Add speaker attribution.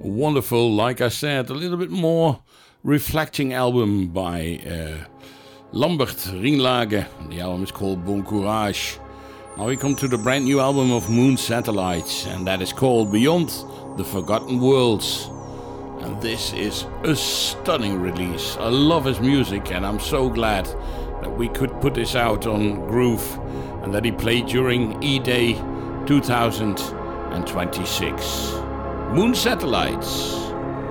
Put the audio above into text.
Speaker 1: Wonderful, like I said, a little bit more reflecting album by Lambert Ringlage. The album is called Bon Courage. Now we come to the brand new album of Moon Satellites, and that is called Beyond the Forgotten Worlds. And this is a stunning release. I love his music, and I'm so glad that we could put this out on Groove and that he played during E-Day 2026. Moon Satellites.